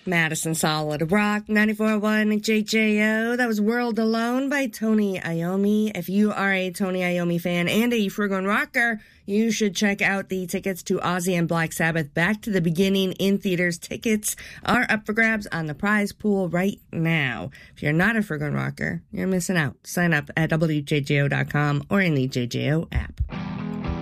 Madison Solid Rock, 94.1 JJO. That was World Alone by Tony Iommi. If you are a Tony Iommi fan and a Friggin' Rocker, you should check out the tickets to Ozzy and Black Sabbath Back to the Beginning in theaters. Tickets are up for grabs on the prize pool right now. If you're not a Friggin' Rocker, you're missing out. Sign up at WJJO.com or in the JJO app.